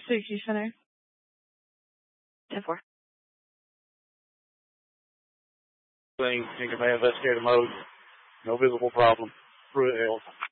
Safety Center. 10-4. Thing, in command, investigator mode. No visible problem. Through it,